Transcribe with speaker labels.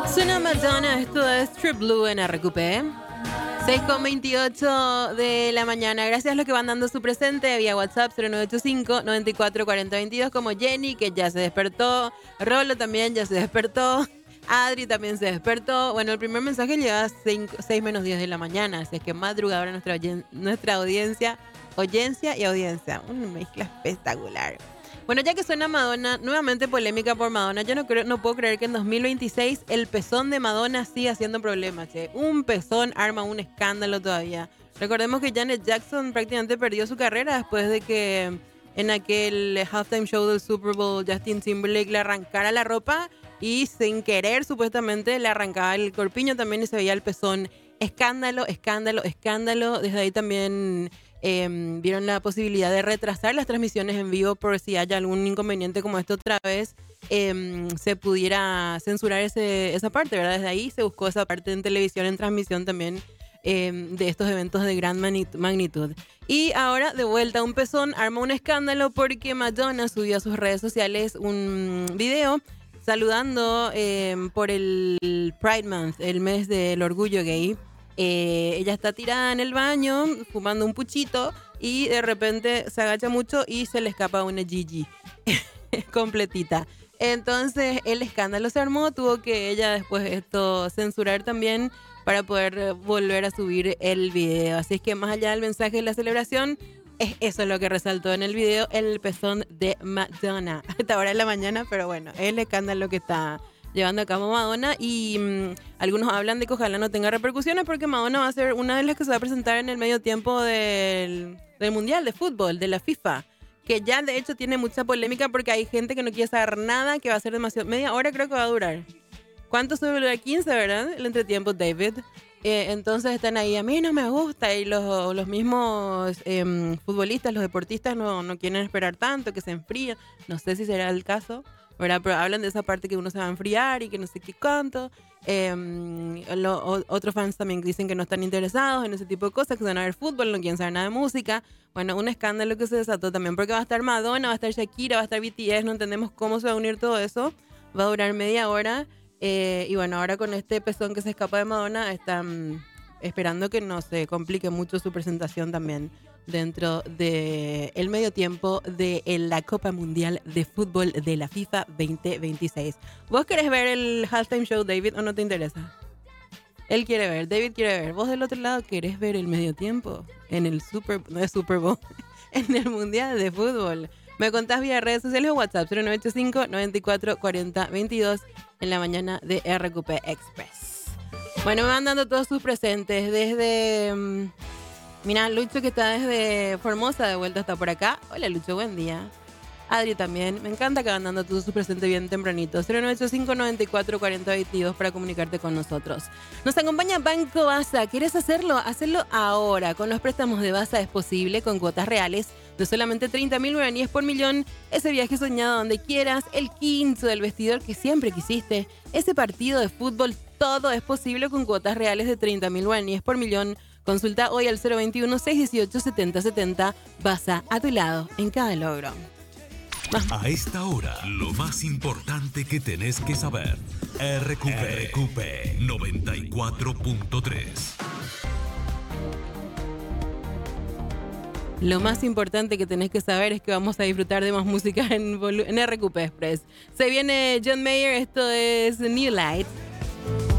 Speaker 1: Suena Madonna, esto es True Blue en RQP. 6:28 de la mañana. Gracias a los que van dando su presente vía WhatsApp 0985-944022, como Jenny, que ya se despertó. Rolo también ya se despertó. Adri también se despertó. Bueno, el primer mensaje llega a 6 menos 10 de la mañana, así es que madrugadora nuestra audiencia y audiencia. Una mezcla espectacular. Bueno, ya que suena Madonna, nuevamente polémica por Madonna, yo no puedo creer que en 2026 el pezón de Madonna siga haciendo problemas, che. Un pezón arma un escándalo todavía. Recordemos que Janet Jackson prácticamente perdió su carrera después de que en aquel halftime show del Super Bowl Justin Timberlake le arrancara la ropa y sin querer supuestamente le arrancaba el corpiño también y se veía el pezón. Escándalo, escándalo, escándalo. Desde ahí también vieron la posibilidad de retrasar las transmisiones en vivo por si haya algún inconveniente como esto otra vez, se pudiera censurar esa parte, ¿verdad? Desde ahí se buscó esa parte en televisión, en transmisión también de estos eventos de gran magnitud. Y ahora, de vuelta, un pezón arma un escándalo porque Madonna subió a sus redes sociales un video saludando por el Pride Month, el mes del orgullo gay. Ella está tirada en el baño fumando un puchito y de repente se agacha mucho y se le escapa una Gigi completita. Entonces el escándalo se armó, tuvo que ella después esto censurar también para poder volver a subir el video. Así es que más allá del mensaje de la celebración, es eso lo que resaltó en el video, el pezón de Madonna. A esta hora de la mañana, pero bueno, es el escándalo que está llevando a cabo Madonna y algunos hablan de que ojalá no tenga repercusiones porque Madonna va a ser una de las que se va a presentar en el medio tiempo del Mundial de Fútbol, de la FIFA, que ya de hecho tiene mucha polémica porque hay gente que no quiere saber nada, que va a ser demasiado, media hora creo que va a durar. ¿Cuánto suele durar? 15, ¿verdad? El entretiempo, David. Entonces están ahí, a mí no me gusta y los mismos futbolistas, los deportistas no quieren esperar tanto, que se enfríen. No sé si será el caso, ¿verdad? Pero hablan de esa parte que uno se va a enfriar y que no sé qué cuánto. Otros fans también dicen que no están interesados en ese tipo de cosas, que van a ver fútbol, no quieren saber nada de música. Bueno, un escándalo que se desató también porque va a estar Madonna, va a estar Shakira, va a estar BTS, no entendemos cómo se va a unir todo eso. Va a durar media hora. Y bueno, ahora con este pezón que se escapa de Madonna, están esperando que no se complique mucho su presentación también dentro del medio tiempo de la Copa Mundial de Fútbol de la FIFA 2026. ¿Vos querés ver el halftime show, David, o no te interesa? Él quiere ver, David quiere ver. ¿Vos del otro lado querés ver el medio tiempo en el no es Super Bowl, en el Mundial de Fútbol? Me contás vía redes sociales o WhatsApp 0985-944022 en la mañana de RQP Express. Bueno, me van dando todos sus presentes desde... mira, Lucho que está desde Formosa, de vuelta hasta por acá. Hola Lucho, buen día. Adri también. Me encanta que van dando todos sus presentes bien tempranito. 0985-944022 para comunicarte con nosotros. Nos acompaña Banco Basa. ¿Quieres hacerlo? Hazlo ahora. Con los préstamos de Basa es posible, con cuotas reales de solamente 30.000 guaraníes por millón. Ese viaje soñado donde quieras, el quinto del vestidor que siempre quisiste, ese partido de fútbol, todo es posible con cuotas reales de 30.000 guaraníes por millón. Consulta hoy al 021-618-7070. Basa, a tu lado en cada logro.
Speaker 2: A esta hora, lo más importante que tenés que saber. RQP 94.3.
Speaker 1: Lo más importante que tenés que saber es que vamos a disfrutar de más música en RQP Express. Se viene John Mayer, esto es New Light.